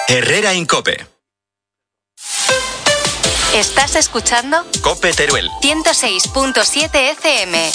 Herrera Incope. ¿Estás escuchando? Cope Teruel. 106.7 FM.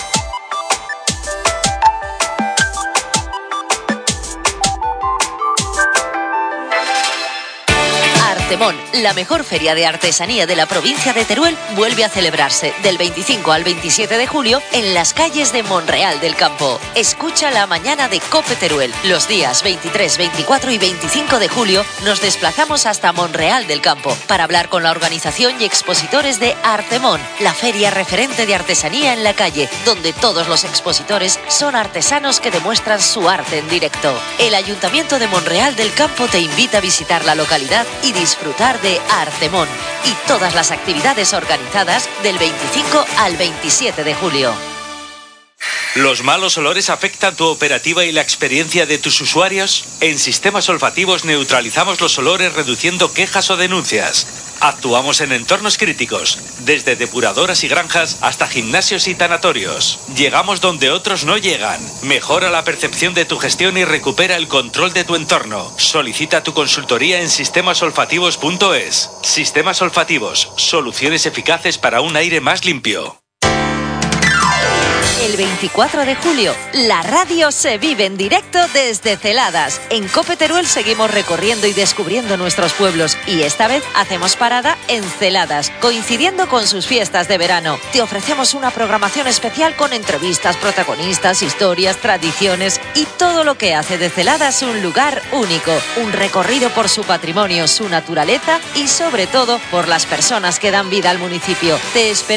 Artemón, la mejor feria de artesanía de la provincia de Teruel, vuelve a celebrarse del 25 al 27 de julio en las calles de Monreal del Campo. Escucha la mañana de Cope Teruel. Los días 23, 24 y 25 de julio nos desplazamos hasta Monreal del Campo para hablar con la organización y expositores de Artemón, la feria referente de artesanía en la calle, donde todos los expositores son artesanos que demuestran su arte en directo. El Ayuntamiento de Monreal del Campo te invita a visitar la localidad y disfrutar de Artemón y todas las actividades organizadas del 25 al 27 de julio. ¿Los malos olores afectan tu operativa y la experiencia de tus usuarios? En Sistemas Olfativos neutralizamos los olores reduciendo quejas o denuncias. Actuamos en entornos críticos, desde depuradoras y granjas hasta gimnasios y tanatorios. Llegamos donde otros no llegan. Mejora la percepción de tu gestión y recupera el control de tu entorno. Solicita tu consultoría en sistemasolfativos.es. Sistemas Olfativos, soluciones eficaces para un aire más limpio. El 24 de julio, la radio se vive en directo desde Celadas. En Cope Teruel seguimos recorriendo y descubriendo nuestros pueblos y esta vez hacemos parada en Celadas, coincidiendo con sus fiestas de verano. Te ofrecemos una programación especial con entrevistas, protagonistas, historias, tradiciones y todo lo que hace de Celadas un lugar único. Un recorrido por su patrimonio, su naturaleza y sobre todo por las personas que dan vida al municipio. Te esperamos